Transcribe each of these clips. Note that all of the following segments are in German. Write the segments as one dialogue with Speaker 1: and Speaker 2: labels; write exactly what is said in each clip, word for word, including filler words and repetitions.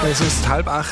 Speaker 1: Es ist halb acht.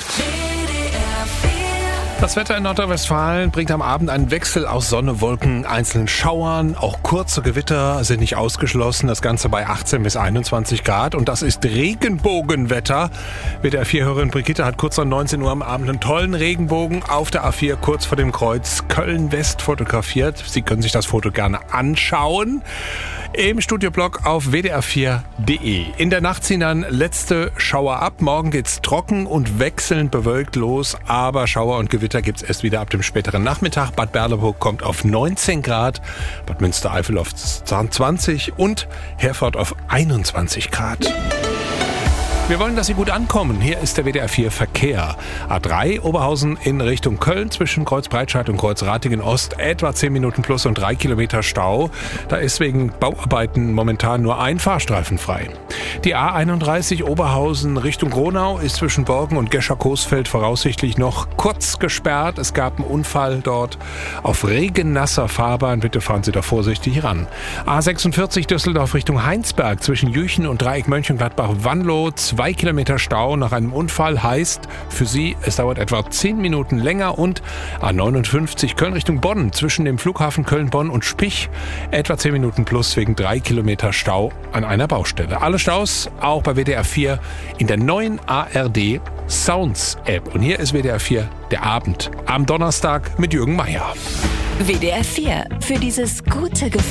Speaker 1: Das Wetter in Nordrhein-Westfalen bringt am Abend einen Wechsel aus Sonne, Wolken, einzelnen Schauern. Auch kurze Gewitter sind nicht ausgeschlossen. Das Ganze bei achtzehn bis einundzwanzig Grad. Und das ist Regenbogenwetter. W D R vier-Hörerin Brigitte hat kurz nach neunzehn Uhr am Abend einen tollen Regenbogen auf der A vier kurz vor dem Kreuz Köln-West fotografiert. Sie können sich das Foto gerne anschauen im Studioblog auf w d r vier punkt d e. In der Nacht ziehen dann letzte Schauer ab. Morgen geht's trocken und wechselnd bewölkt los. Aber Schauer und Gewitter gibt's erst wieder ab dem späteren Nachmittag. Bad Berleburg kommt auf neunzehn Grad, Bad Münstereifel auf zwanzig und Herford auf einundzwanzig Grad. Wir wollen, dass Sie gut ankommen. Hier ist der W D R vier Verkehr. A drei Oberhausen in Richtung Köln zwischen Kreuz Breitscheid und Kreuz Ratingen Ost. Etwa zehn Minuten plus und drei Kilometer Stau. Da ist wegen Bauarbeiten momentan nur ein Fahrstreifen frei. Die A einunddreißig Oberhausen Richtung Gronau ist zwischen Borken und Gescher-Coesfeld voraussichtlich noch kurz gesperrt. Es gab einen Unfall dort auf regennasser Fahrbahn. Bitte fahren Sie da vorsichtig ran. A sechsundvierzig Düsseldorf Richtung Heinsberg zwischen Jüchen und Dreieck Mönchengladbach-Wanlo. Zwei Kilometer Stau nach einem Unfall heißt für Sie, es dauert etwa zehn Minuten länger. Und A neunundfünfzig Köln Richtung Bonn zwischen dem Flughafen Köln-Bonn und Spich etwa zehn Minuten plus wegen drei Kilometer Stau an einer Baustelle. Alle Staus auch bei W D R vier in der neuen A R D Sounds App. Und hier ist W D R vier der Abend am Donnerstag mit Jürgen Meier.
Speaker 2: W D R vier für dieses gute Gefühl.